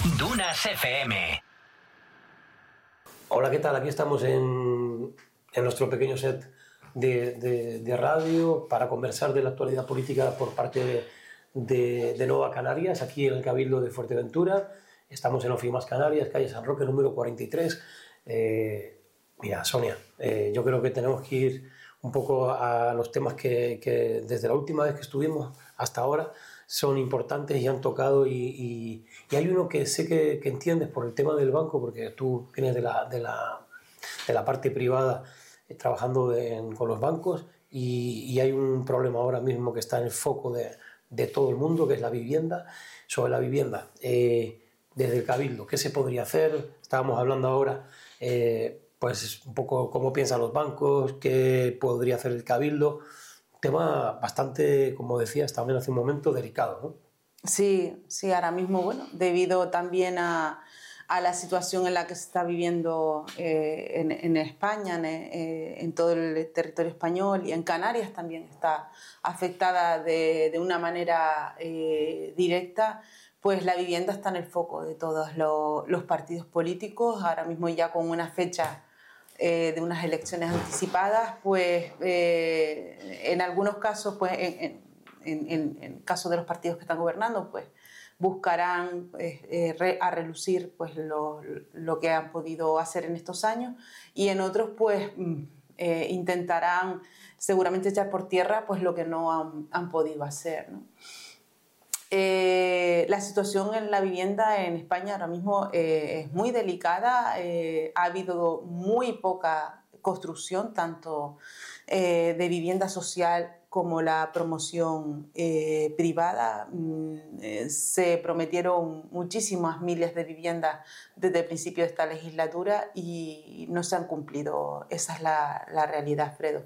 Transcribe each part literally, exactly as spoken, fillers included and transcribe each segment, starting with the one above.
Dunas F M. Hola, ¿qué tal? Aquí estamos en, en nuestro pequeño set de, de, de radio para conversar de la actualidad política por parte de, de, de Nova Canarias, aquí en el Cabildo de Fuerteventura. Estamos en Ofimas Canarias, calle San Roque, número cuarenta y tres. Eh, mira, Sonia, eh, yo creo que tenemos que ir un poco a los temas que, que desde la última vez que estuvimos hasta ahora son importantes y han tocado, y, y, y hay uno que sé que, que entiendes por el tema del banco, porque tú vienes de la, de la, de la parte privada eh, trabajando en, con los bancos, y, y hay un problema ahora mismo que está en el foco de, de todo el mundo, que es la vivienda. Sobre la vivienda, eh, desde el Cabildo, ¿qué se podría hacer? Estábamos hablando ahora eh, pues un poco cómo piensan los bancos, qué podría hacer el Cabildo. Tema bastante, como decías también hace un momento, delicado, ¿no? Sí, sí, ahora mismo, bueno, debido también a, a la situación en la que se está viviendo eh, en, en España, en, eh, en todo el territorio español, y en Canarias también está afectada de, de una manera eh, directa, pues la vivienda está en el foco de todos lo, los partidos políticos, ahora mismo ya con una fecha Eh, de unas elecciones anticipadas, pues eh, en algunos casos, pues en, en, en, en caso de los partidos que están gobernando, pues buscarán eh, eh, re, a relucir pues lo, lo que han podido hacer en estos años, y en otros pues eh, intentarán seguramente echar por tierra pues lo que no han, han podido hacer, ¿no? Eh, la situación en la vivienda en España ahora mismo eh, es muy delicada, eh, ha habido muy poca construcción, tanto eh, de vivienda social como la promoción eh, privada. Mm, eh, se prometieron muchísimas miles de viviendas desde el principio de esta legislatura y no se han cumplido. Esa es la, la realidad, Fredo.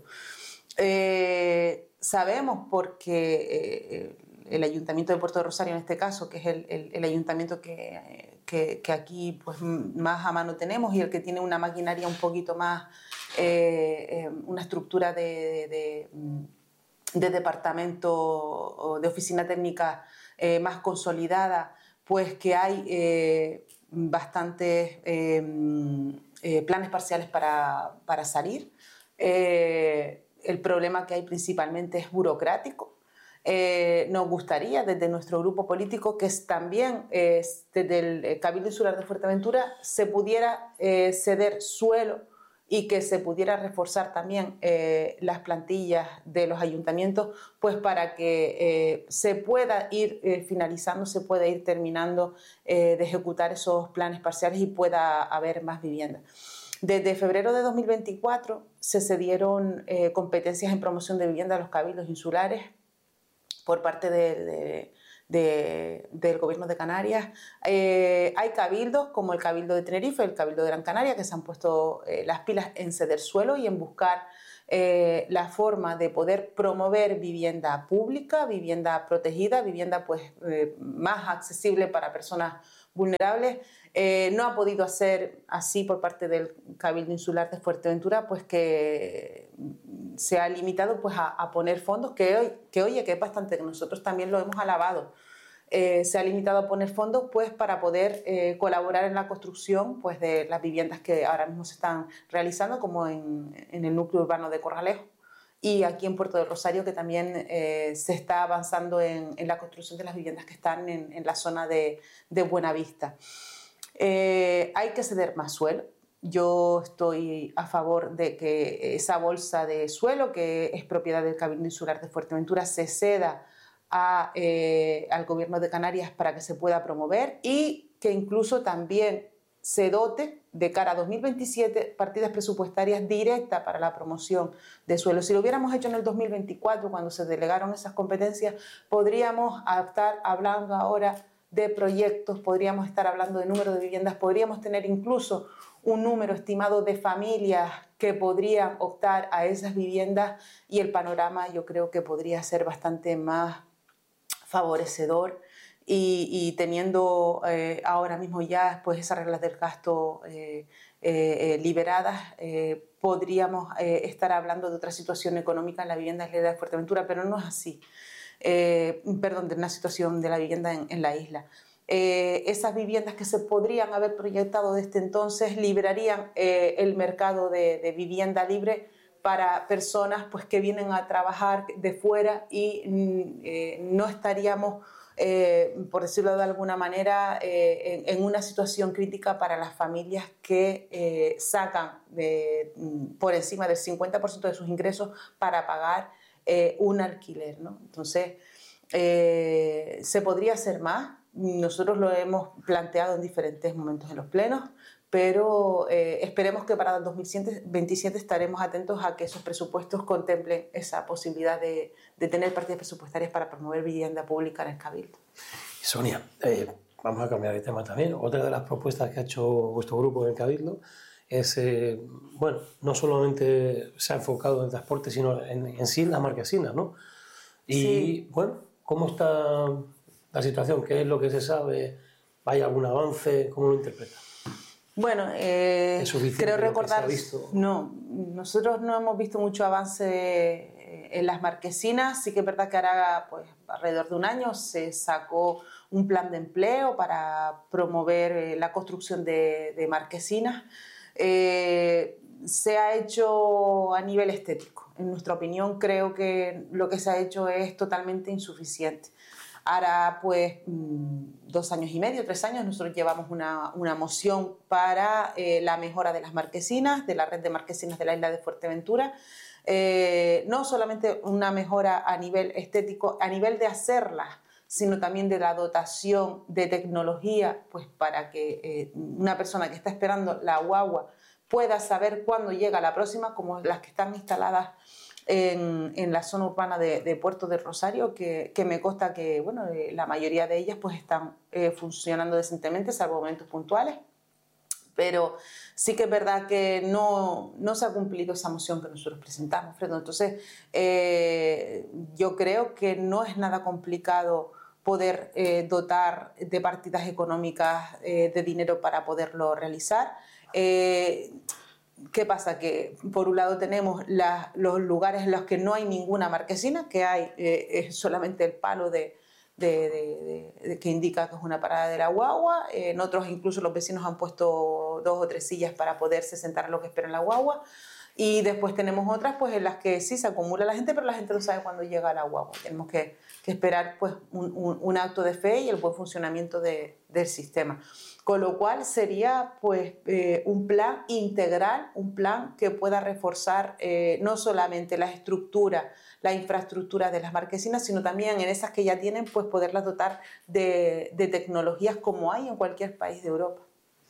Eh, sabemos porque... Eh, el Ayuntamiento de Puerto de Rosario, en este caso, que es el, el, el ayuntamiento que, que, que aquí pues, más a mano tenemos y el que tiene una maquinaria un poquito más, eh, eh, una estructura de, de, de departamento o de oficina técnica eh, más consolidada, pues que hay eh, bastantes eh, eh, planes parciales para, para salir. Eh, el problema que hay principalmente es burocrático. Eh, nos gustaría desde nuestro grupo político que es también eh, desde el Cabildo Insular de Fuerteventura se pudiera eh, ceder suelo y que se pudiera reforzar también eh, las plantillas de los ayuntamientos, pues para que eh, se pueda ir eh, finalizando, se pueda ir terminando eh, de ejecutar esos planes parciales y pueda haber más viviendas. Desde febrero de dos mil veinticuatro se cedieron eh, competencias en promoción de vivienda a los cabildos insulares por parte de, de, de, del Gobierno de Canarias. Eh, hay cabildos como el Cabildo de Tenerife, el Cabildo de Gran Canaria, que se han puesto eh, las pilas en ceder suelo y en buscar eh, la forma de poder promover vivienda pública, vivienda protegida, vivienda pues, eh, más accesible para personas vulnerables. Eh, no ha podido hacer así por parte del Cabildo Insular de Fuerteventura, pues que se ha limitado pues, a, a poner fondos, que, hoy, que oye, que es bastante, que nosotros también lo hemos alabado. Eh, se ha limitado a poner fondos pues, para poder eh, colaborar en la construcción pues, de las viviendas que ahora mismo se están realizando, como en, en el núcleo urbano de Corralejo, y aquí en Puerto del Rosario, que también eh, se está avanzando en, en la construcción de las viviendas que están en, en la zona de, de Buenavista. Eh, hay que ceder más suelo. Yo estoy a favor de que esa bolsa de suelo, que es propiedad del Cabildo Insular de Fuerteventura, se ceda a, eh, al Gobierno de Canarias para que se pueda promover, y que incluso también se dote de cara a dos mil veintisiete partidas presupuestarias directas para la promoción de suelo. Si lo hubiéramos hecho en el dos mil veinticuatro, cuando se delegaron esas competencias, podríamos estar hablando ahora de proyectos, podríamos estar hablando de número de viviendas, podríamos tener incluso un número estimado de familias que podrían optar a esas viviendas, y el panorama yo creo que podría ser bastante más favorecedor. Y, y teniendo eh, ahora mismo ya pues, esas reglas del gasto eh, eh, liberadas, eh, podríamos eh, estar hablando de otra situación económica en la vivienda en la isla de Fuerteventura, pero no es así. Eh, perdón, de una situación de la vivienda en, en la isla. eh, esas viviendas que se podrían haber proyectado desde entonces liberarían eh, el mercado de, de vivienda libre para personas pues, que vienen a trabajar de fuera y eh, no estaríamos, eh, por decirlo de alguna manera, eh, en, en una situación crítica para las familias que eh, sacan de, por encima del cincuenta por ciento de sus ingresos para pagar eh, un alquiler, ¿no? Entonces, eh, ¿se podría hacer más? Nosotros lo hemos planteado en diferentes momentos en los plenos, pero eh, esperemos que para el dos mil veintisiete estaremos atentos a que esos presupuestos contemplen esa posibilidad de, de tener partidas presupuestarias para promover vivienda pública en el Cabildo. Sonia, eh, vamos a cambiar de tema también. Otra de las propuestas que ha hecho vuestro grupo en el Cabildo es, eh, bueno, no solamente se ha enfocado en el transporte, sino en, en sí en las marquesinas, ¿no? Y, sí. Bueno, ¿cómo está la situación? ¿Qué es lo que se sabe? ¿Hay algún avance? ¿Cómo lo interpretas? Bueno, eh, creo recordar, no, nosotros no hemos visto mucho avance en las marquesinas. Sí que es verdad que ahora, pues, alrededor de un año se sacó un plan de empleo para promover la construcción de, de marquesinas. Eh, se ha hecho a nivel estético. En nuestra opinión, creo que lo que se ha hecho es totalmente insuficiente. Ahora, pues, dos años y medio, tres años, nosotros llevamos una, una moción para eh, la mejora de las marquesinas, de la red de marquesinas de la isla de Fuerteventura. Eh, no solamente una mejora a nivel estético, a nivel de hacerlas, sino también de la dotación de tecnología, pues para que eh, una persona que está esperando la guagua pueda saber cuándo llega la próxima, como las que están instaladas En, en la zona urbana de, de Puerto del Rosario, que, que me consta que bueno, eh, la mayoría de ellas pues, están eh, funcionando decentemente, salvo momentos puntuales, pero sí que es verdad que no, no se ha cumplido esa moción que nosotros presentamos, Fredo. Entonces, eh, yo creo que no es nada complicado poder eh, dotar de partidas económicas eh, de dinero para poderlo realizar. Eh, ¿Qué pasa? Que por un lado tenemos la, los lugares en los que no hay ninguna marquesina, que hay eh, es solamente el palo de, de, de, de, de, que indica que es una parada de la guagua. En otros incluso los vecinos han puesto dos o tres sillas para poderse sentar a lo que esperan la guagua. Y después tenemos otras pues, en las que sí se acumula la gente, pero la gente no sabe cuándo llega la guagua. Tenemos que, que esperar pues, un, un, un acto de fe y el buen funcionamiento de, del sistema. Con lo cual sería pues, eh, un plan integral, un plan que pueda reforzar eh, no solamente la estructura, la infraestructura de las marquesinas, sino también en esas que ya tienen, pues poderlas dotar de, de tecnologías como hay en cualquier país de Europa.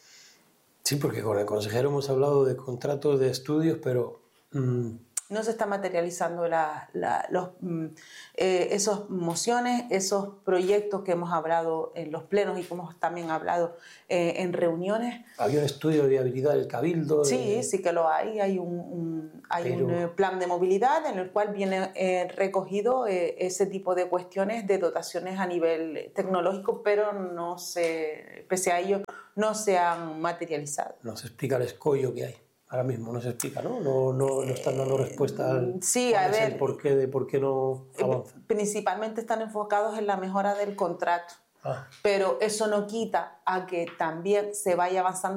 Sí, porque con el consejero hemos hablado de contratos de estudios, pero... Mmm... no se están materializando la, la, los, eh, esas mociones, esos proyectos que hemos hablado en los plenos y que hemos también hablado eh, en reuniones. ¿Había un estudio de viabilidad del Cabildo? Sí, de... sí que lo hay. Hay un, un, hay Pero... un plan de movilidad en el cual viene eh, recogido eh, ese tipo de cuestiones de dotaciones a nivel tecnológico, pero no se, pese a ello no se han materializado. No se explica el escollo que hay. Ahora mismo no se explica, ¿no? No, no, no están dando respuesta al sí, a ver, el porqué de por qué no avanza. Principalmente están enfocados en la mejora del contrato, ah. pero eso no quita a que también se vaya avanzando